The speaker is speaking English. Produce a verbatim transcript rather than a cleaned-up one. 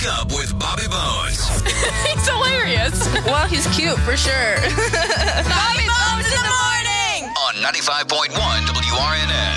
Wake up with Bobby Bones. He's hilarious. Well, he's cute for sure. Bobby Bones in the morning. On ninety-five point one W R N S.